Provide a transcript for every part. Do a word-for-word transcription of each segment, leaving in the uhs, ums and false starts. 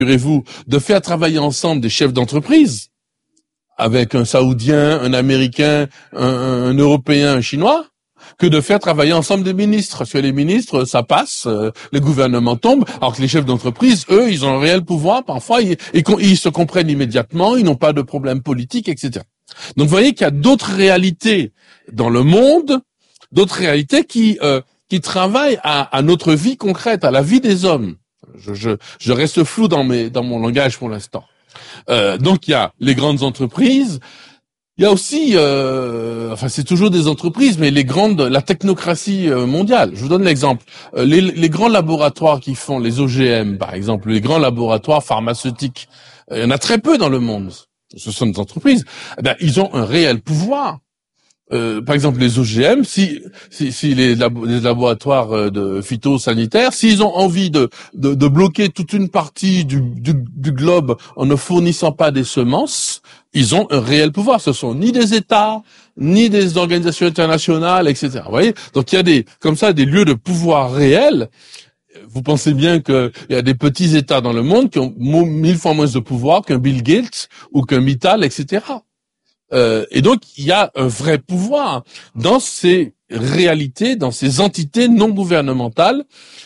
figurez-vous, de faire travailler ensemble des chefs d'entreprise, avec un Saoudien, un Américain, un, un Européen, un Chinois, que de faire travailler ensemble des ministres. Parce que les ministres, ça passe, euh, les gouvernements tombent, alors que les chefs d'entreprise, eux, ils ont un réel pouvoir, parfois, ils, ils, ils se comprennent immédiatement, ils n'ont pas de problème politique, et cetera. Donc, vous voyez qu'il y a d'autres réalités dans le monde, d'autres réalités qui euh, qui travaillent à, à notre vie concrète, à la vie des hommes. Je, je, je reste flou dans mes dans mon langage pour l'instant. Euh, donc, il y a les grandes entreprises. Il y a aussi, euh, enfin c'est toujours des entreprises, mais les grandes, la technocratie mondiale. Je vous donne l'exemple. Euh, les, les grands laboratoires qui font les O G M, par exemple, les grands laboratoires pharmaceutiques, euh, il y en a très peu dans le monde. Ce sont des entreprises. Eh bien, ils ont un réel pouvoir. Euh, par exemple, les O G M, si, si, si les, labo, les laboratoires de phytosanitaires, s'ils ont envie de, de, de bloquer toute une partie du, du, du globe en ne fournissant pas des semences, ils ont un réel pouvoir. Ce sont ni des États, ni des organisations internationales, et cetera. Vous voyez ? Donc il y a des, comme ça, des lieux de pouvoir réels. Vous pensez bien qu'il y a des petits États dans le monde qui ont mille fois moins de pouvoir qu'un Bill Gates ou qu'un Mittal, et cetera. Euh, et donc, il y a un vrai pouvoir dans ces réalités, dans ces entités non gouvernementales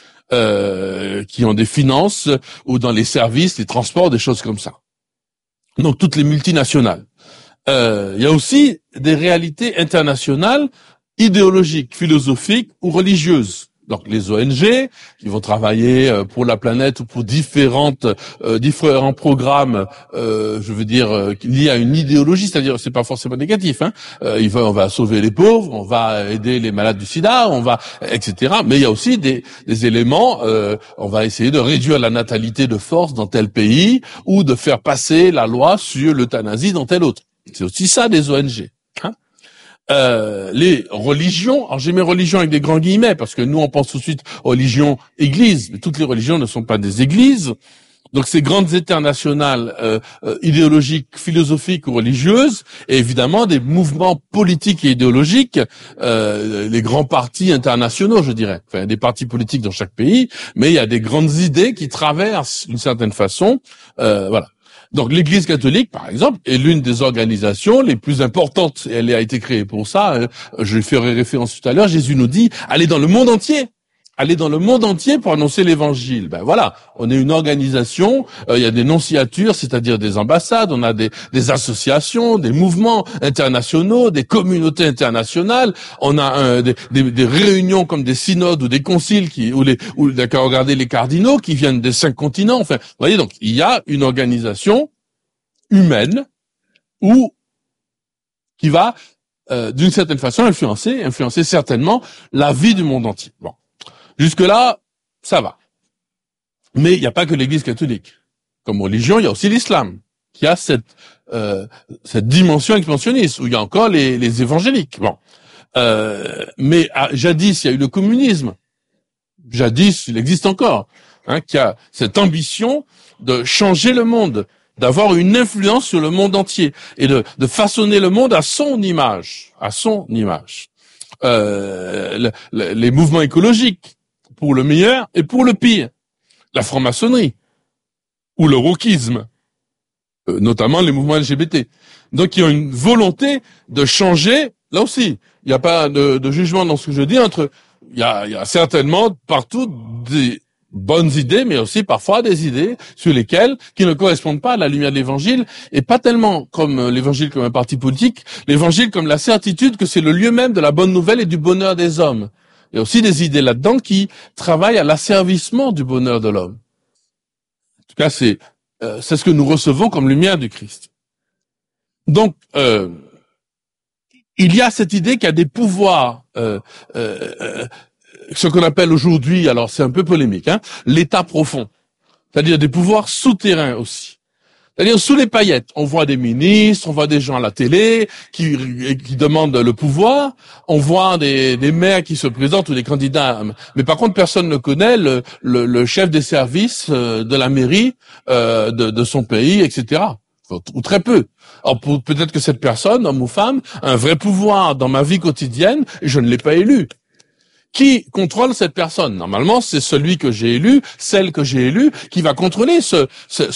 euh, qui ont des finances ou dans les services, les transports, des choses comme ça. Donc, toutes les multinationales. Euh, il y a aussi des réalités internationales idéologiques, philosophiques ou religieuses. Donc les O N G qui vont travailler pour la planète ou pour différentes euh, différents programmes, euh, je veux dire euh, liés à une idéologie, c'est-à-dire c'est pas forcément négatif. Hein. Euh, il va, on va sauver les pauvres, on va aider les malades du SIDA, on va, et cetera. Mais il y a aussi des, des éléments. Euh, on va essayer de réduire la natalité de force dans tel pays ou de faire passer la loi sur l'euthanasie dans tel autre. C'est aussi ça des O N G. Hein. Euh, les religions, alors j'ai mes religions avec des grands guillemets parce que nous on pense tout de suite aux religions églises, mais toutes les religions ne sont pas des églises. Donc ces grandes internationales euh, euh, idéologiques, philosophiques ou religieuses, et évidemment des mouvements politiques et idéologiques, euh, les grands partis internationaux, je dirais. Enfin, il y a des partis politiques dans chaque pays, mais il y a des grandes idées qui traversent d'une certaine façon, euh, voilà. Donc l'Église catholique, par exemple, est l'une des organisations les plus importantes. Elle a été créée pour ça. Je ferai référence tout à l'heure. Jésus nous dit, allez dans le monde entier. Allez dans le monde entier pour annoncer l'évangile. Ben voilà, on est une organisation, euh, il y a des nonciatures, c'est-à-dire des ambassades, on a des, des associations, des mouvements internationaux, des communautés internationales, on a euh, des, des, des réunions comme des synodes ou des conciles qui, ou les, ou d'accord, regardez les cardinaux qui viennent des cinq continents. Enfin, vous voyez, donc il y a une organisation humaine ou qui va, euh, d'une certaine façon, influencer, influencer certainement la vie du monde entier. Bon. Jusque-là, ça va. Mais il n'y a pas que l'Église catholique. Comme religion, il y a aussi l'islam, qui a cette euh, cette dimension expansionniste, où il y a encore les, les évangéliques. Bon, euh, mais ah, jadis, il y a eu le communisme. Jadis, il existe encore, hein, qui a cette ambition de changer le monde, d'avoir une influence sur le monde entier, et de, de façonner le monde à son image, à son image. Euh, le, le, les mouvements écologiques, pour le meilleur et pour le pire. La franc-maçonnerie ou le wokisme, euh, notamment les mouvements L G B T. Donc il y a une volonté de changer, là aussi, il n'y a pas de, de jugement dans ce que je dis, entre il y a, il y a certainement partout des bonnes idées, mais aussi parfois des idées sur lesquelles qui ne correspondent pas à la lumière de l'évangile, et pas tellement comme l'évangile comme un parti politique, l'évangile comme la certitude que c'est le lieu même de la bonne nouvelle et du bonheur des hommes. Il y a aussi des idées là-dedans qui travaillent à l'asservissement du bonheur de l'homme. En tout cas, c'est euh, c'est ce que nous recevons comme lumière du Christ. Donc, euh, il y a cette idée qu'il y a des pouvoirs, euh, euh, euh, ce qu'on appelle aujourd'hui, alors c'est un peu polémique, hein, l'état profond, c'est-à-dire des pouvoirs souterrains aussi. C'est-à-dire sous les paillettes, on voit des ministres, on voit des gens à la télé qui, qui demandent le pouvoir, on voit des, des maires qui se présentent ou des candidats, mais par contre personne ne connaît le, le, le chef des services de la mairie euh, de, de son pays, et cetera. Ou très peu. Alors pour, peut-être que cette personne, homme ou femme, a un vrai pouvoir dans ma vie quotidienne et je ne l'ai pas élu. Qui contrôle cette personne? Normalement, c'est celui que j'ai élu, celle que j'ai élue, qui va contrôler ce, ce,